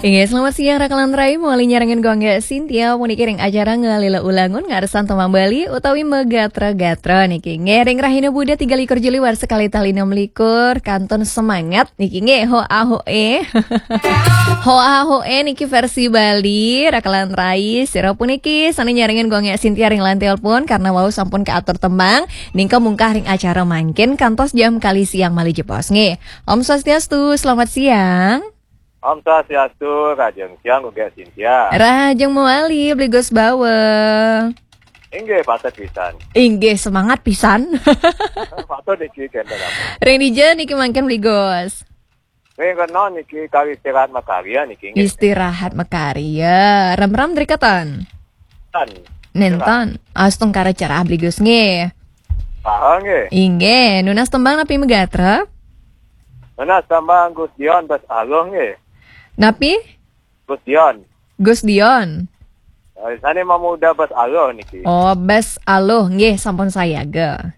Iya, selamat siang Rakalan Rai, muali nyarangan gongga Cynthia, puniki ring acara ngalila ulangun ngaresan Tomang Bali, utawi megatra-gatra niki ngering rahina Buddha 3 Juli war sekali tali 6 kanton semangat niki nge hoa-hoe hoa-hoe niki versi Bali, Rakalan Rai, sira puniki sani nyarangan gongga Cynthia ring lan telepon karena wau sampun keatur tembang, ningka mungkah ring acara mangkin kantos jam kali siang mali jepos nge. Om Swastiastu, selamat siang. Om Swastiastu, Rajeng Siang Gongga Cynthia. Rajeng Muali, Bligos Bawa. Inggih patet pisan. Inggih semangat pisan. Patet niki kenten apa? Renija niki mangken Bligos. Ring kena niki kali istirahat makarya niki. Istirahat makarya. Ram-ram drikatan. Tan. Nentan. Astung kara cara Bligos nge. Paham nggih? Inggih, nunas tembang napi megatra? Nunas tembang Gus Dion bas aloh nggih. Napi? Gus Dion. Gus Dion. Sane mamuda bas aloh niki. Oh, bes aloh nggih sampun sayaga.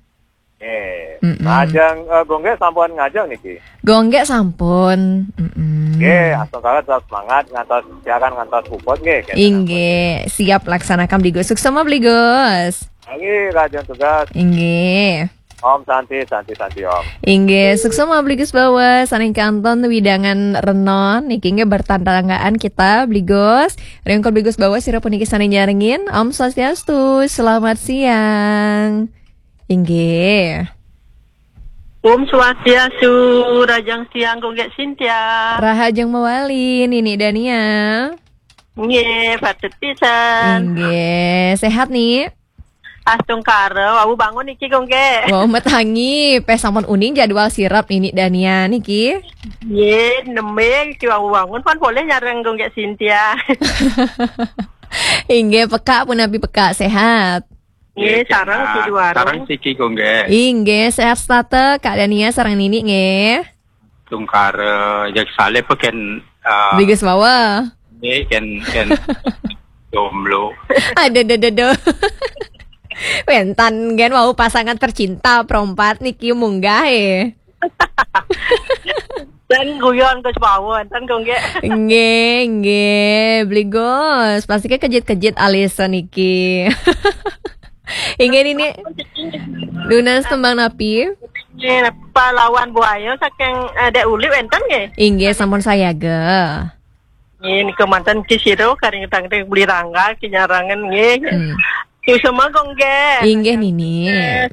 Ngajeng gongge sampun ngajeng niki. Gongge sampun. Nggih, asal kala tetap semangat ngantos siaran ngantos puput nggih. Inggih, siap laksanakan Bligos. Sukses sama Bligos. Nggih, rajeng tugas. Inggih. Om santi Om. Inggih, sukses sama Bligos Bawa, saning kanton widangan renon, niki nge bertandanggaan kita Bligos. Rengkol Bligos Bawa sira puniki saning nyaringin. Om Swastiastu, selamat siang. Inggih. Om Swastiastu, Rajang Siang Gongga Cynthia. Rahajeng Mawali, Nini Dania. Nggih, patet pisan. Inggih, sehat nih. Astung karo, awu bangun niki Gongge. Wow, metangi, sampun uning jadwal sirap Nini Dania niki. Nggih, nembe ki awu bangun pan boleh nyareng Gongga Cynthia. Inggih, peka pun nabi peka sehat. Nggih, sareng si juara. Sarang siki Gongge. Inggih, sehat state Kak Dania sareng Nini nggih. Tungkar jak sale peken Bligos Bawa. nggih ken jomblo. Aduh. Wentan gen mau pasangan tercinta perempat niki munggah Dan guyon Gus Bawon, dan Gongge. Nggih, Bligos. Pasti kejit-kejit alisa niki. Ingin ini lunas tembang napi. Nggih, pahlawan buaya saking ada uli enten nggih. Inggih sampun sayaga. Nggih, niku mantan Cisiro karing tangting beli rangga kinyarangan nggih. Ku semua Gongge. Inggih Nini.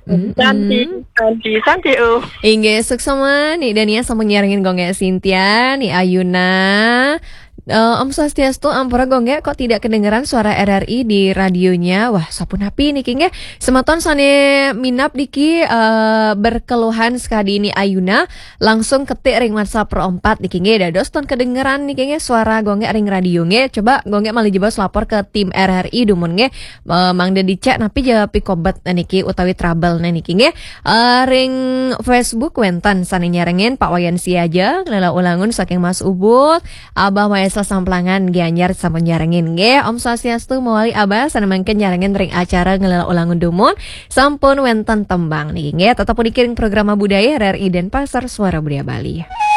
Santi. Inggih sukses sama nih Dania sampun nyarengin Gongga Cynthia nih Ayuna. Om Swastiastu, ampura Gongga kok tidak kedengeran suara RRI di radionya. Wah, sapun api niki nggih. Semeton sane minap diki berkeluhan sekali ini Ayuna langsung ketik ring WhatsApp pro 4 niki nggih dados ton kedengeran niki nggih suara Gongga ring radio nggih. Coba Gongga malih jebos lapor ke tim RRI dumun nggih. Mangda dicek napi jawab pikobat niki utawi trouble niki nggih. Ring Facebook wentan sane nyarengin Pak Wayan Siaja lela ulangun saking Mas Ubud, Abah Maesa Samplangan Gianyar sampun nyarengin nggih. Om Swastiastu mawali Abah sanemangkeun nyarengin ring acara ngelela ulangun dumun sampun wenten tembang niki nggih. Tetep dikiring program budaya RRI Denpasar Suara Budaya Bali.